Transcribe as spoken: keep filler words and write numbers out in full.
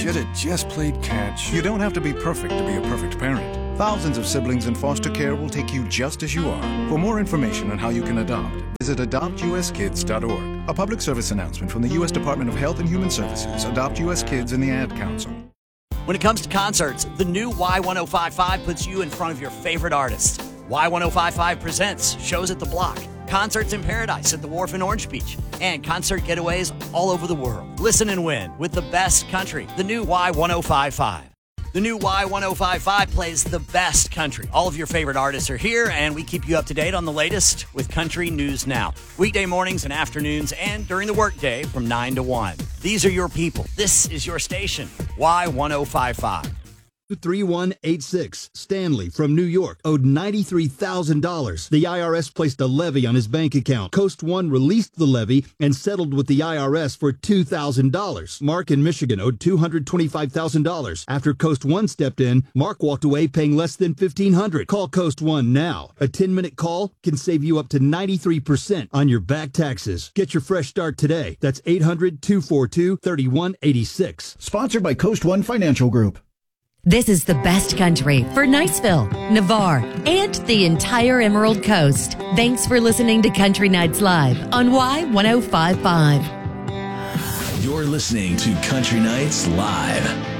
should have just played catch. You don't have to be perfect to be a perfect parent. Thousands of siblings in foster care will take you just as you are. For more information on how you can adopt, visit adopt u s kids dot org. A public service announcement from the U S Department of Health and Human Services, Adopt U S Kids, and the Ad Council. When it comes to concerts, the new Y ten fifty-five puts you in front of your favorite artists. Y ten fifty-five presents shows at the Block, concerts in paradise at the Wharf in Orange Beach, and concert getaways all over the world. Listen and win with the best country, the new Y ten fifty-five. The new Y ten fifty-five plays the best country. All of your favorite artists are here, and we keep you up to date on the latest with Country News Now. Weekday mornings and afternoons and during the workday from nine to one. These are your people. This is your station, Y ten fifty-five. three one eight six. Stanley from New York owed ninety-three thousand dollars. The I R S placed a levy on his bank account. Coast One released the levy and settled with the I R S for two thousand dollars. Mark in Michigan owed two hundred twenty-five thousand dollars. After Coast One stepped in, Mark walked away paying less than fifteen hundred dollars. Call Coast One now. A ten-minute call can save you up to ninety-three percent on your back taxes. Get your fresh start today. That's eight hundred, two four two, three one eight six. Sponsored by Coast One Financial Group. This is the best country for Niceville, Navarre, and the entire Emerald Coast. Thanks for listening to Country Nights Live on Y ten fifty-five. You're listening to Country Nights Live.